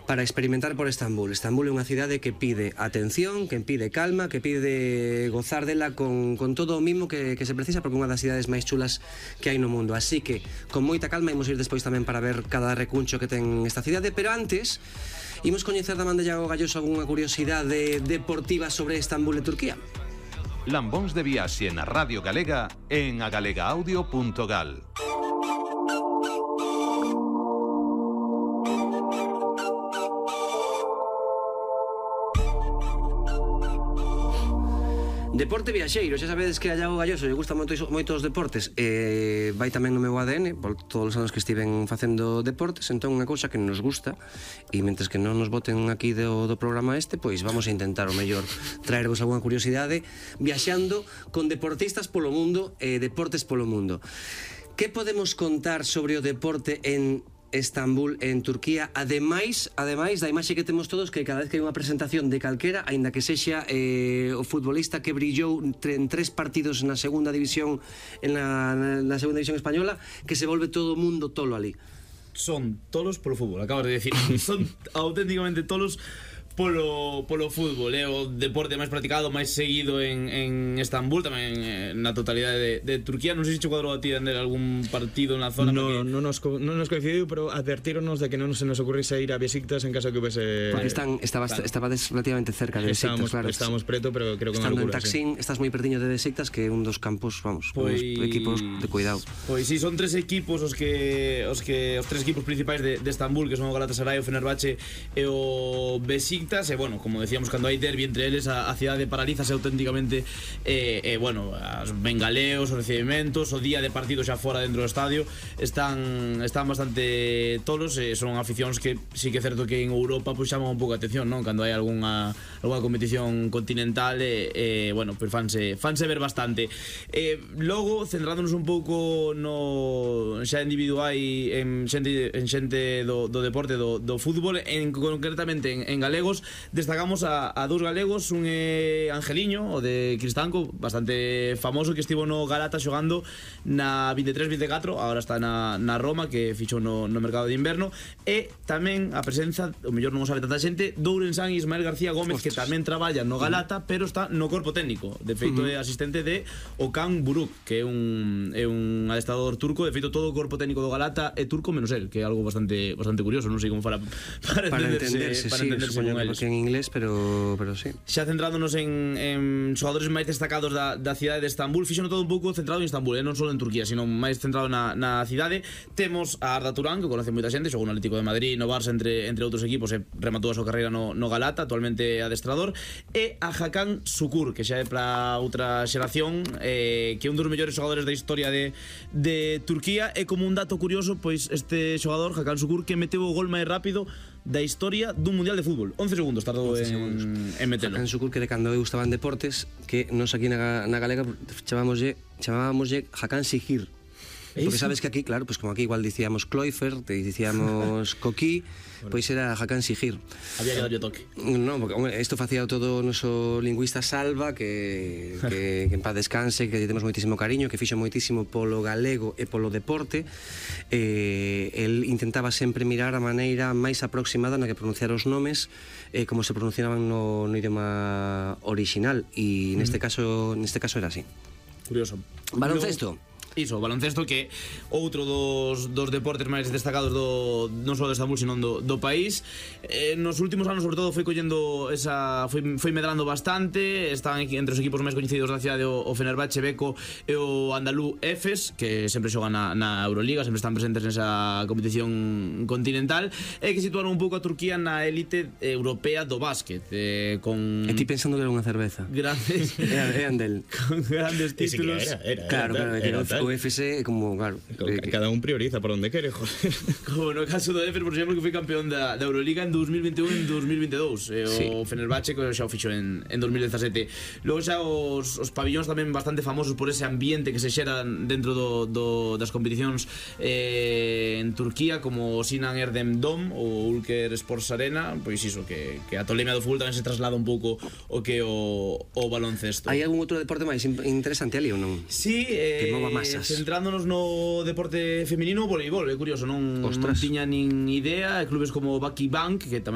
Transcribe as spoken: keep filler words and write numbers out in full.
para experimentar por Estambul. Estambul é unha cidade que pide atención, que pide calma, que pide gozar dela con, con todo o mimo que, que se precisa, porque é unha das cidades máis chulas que hai no mundo. Así que, con moita calma, imos ir despois tamén para ver cada recuncho que ten esta cidade, pero antes imos coñecer da man de Iago Galloso algunha curiosidade deportiva sobre Estambul e Turquía. Lambóns de viaxe na Radio Galega en agalega-audio punto gal. Deporte viaxeiro, xa sabedes que a Iago Galloso lle gusta moitos, moitos deportes, eh, vai tamén no meu A D N por todos os anos que estiven facendo deportes. Entón unha cousa que nos gusta, e mentres que non nos boten aquí do, do programa este, pois vamos a intentar o mellor traervos algunha curiosidade viaxando con deportistas polo mundo e eh, deportes polo mundo. Que podemos contar sobre o deporte en Estambul, en Turquía, ademais, ademais da imaxe que temos todos, que cada vez que hai unha presentación de calquera, aínda que sexa eh, o futbolista que brillou en tres partidos na segunda división, en la, na segunda división española, que se volve todo o mundo tolo ali. Son tolos polo fútbol, acabas de decir. Son auténticamente tolos polo, polo fútbol, é eh? o deporte máis practicado, máis seguido en, en Estambul, tamén eh, na totalidade de, de Turquía. Non sei se che cuadrou a ti andar algún partido na zona. No, porque... non nos, non nos coincidiu, pero advertíronos de que non se nos ocurrise ir a Besiktas en caso que houvese... Porque están, estaba, claro. estabades relativamente cerca de Besiktas, estábamos, claro. Estábamos preto, pero creo que estando locura, en Taksim, sí. Estás moi pertiño de Besiktas, que é un dos campos, vamos, pois... uns equipos de cuidado. Pois si, sí, son tres equipos os que os que os tres equipos principais de, de Estambul, que son o Galatasaray, o Fenerbahce e o Besiktas, e bueno, como decíamos, cando hai derbi entre eles, a, a cidade paralízase auténticamente, e, e bueno, os bengaleos, os recibimentos, o día de partido xa fora dentro do estadio, están están bastante tolos, e son aficións que sí que é certo que en Europa pois chaman un pouco a atención, non? Cando hai algunha algunha competición continental, e, e bueno, pois fanse fanse ver bastante. E logo, centrándonos un pouco no xa individual en xente, en xente do, do deporte do, do fútbol, en, concretamente en, en galegos, destacamos a, a dous galegos. Un é Angeliño, o de Cristanco, bastante famoso, que estivo no Galata xogando na vinte e tres vinte e catro, agora está na, na Roma, que fichou no, no mercado de inverno. E tamén a presenza, o mellor non o sabe tanta xente, Dourensán Ismael García Gómez, Ostras. que tamén traballa no Galata, pero está no corpo técnico. De feito, uh-huh. é asistente de Okan Buruk, que é un, é un adestrador turco. De feito, todo o corpo técnico do Galata é turco menos el, que é algo bastante bastante curioso. Non sei como para para, para entenderse, entenderse, para sí, entenderse con eles. En inglés, pero, pero sí. Xa centrándonos en, en xogadores máis destacados da, da cidade de Estambul, fixono todo un pouco centrado en Estambul, eh? non só en Turquía, sino máis centrado na, na cidade. Temos a Arda Turán, que conoce moita xente, xogou no Atlético de Madrid, no Barça, entre, entre outros equipos, e rematou a súa carreira no, no Galata, actualmente adestrador. E a Hakan Şükür, que xa é para outra xeración, eh, que é un dos mellores xogadores da historia de, de Turquía. E como un dato curioso, pois este xogador, Hakan Şükür, que meteu o gol máis rápido da historia dun mundial de fútbol. once segundos tardou en, en metelo. Hakan Şükür, que de cando eu estaba en deportes, que nos aquí na, na galega chamámoslle, chamábamoslle Hakan Şükür. Porque sabes que aquí, claro, pues como aquí igual dicíamos Cloifer, te dicíamos Coquí, pois pues era Hakan Şükür. Había que darlle toque. No, porque hombre, isto facía todo o noso lingüista Salva, que, que, que en paz descanse, que temos moitísimo cariño, que fixo moitísimo polo galego e polo deporte. Eh, el intentaba sempre mirar a maneira máis aproximada na que pronunciar os nomes, eh, como se pronunciaban no, no idioma original, e neste caso, neste caso era así. Curioso. Baloncesto. Iso, baloncesto, que outro dos, dos deportes máis destacados do, non só de Estambul, sino do, do país. Eh, nos últimos anos, sobre todo, foi collendo esa, foi, foi medrando bastante. Están entre os equipos máis coñecidos da cidade o, o Fenerbahce, Beko e o Andalú Efes, que sempre xogan na, na Euroliga, sempre están presentes nesa competición continental, e que situaron un pouco a Turquía na élite europea do básquet, eh, con... E ti pensando que era unha cerveza. Grandes... Eran del. Con grandes títulos. Era, era, era, claro, era, claro, era, era, o F S, como, claro, eh, cada un prioriza por onde quere, joder. Como no caso do Efes, por exemplo, que foi campeón da, da Euroliga en dos mil vinte e un e en dos mil vinte e dous, e o sí. Fenerbahce, que xa o fixo en, en dos mil dezasete. Logo xa os, os pabillóns tamén bastante famosos por ese ambiente que se xera dentro do, do, das competicións eh, en Turquía, como o Sinan Erdem Dome ou Ülker Sports Arena. Pois iso, que, que a tolemia do fútbol tamén se traslada un pouco o que o, o baloncesto. Hai algún outro deporte máis interesante ali ou non? Sí, eh, que mova masas. Centrándonos no deporte feminino, o voleibol, é curioso, non, non tiña nin idea. Clubes como Baki Bank, que tamén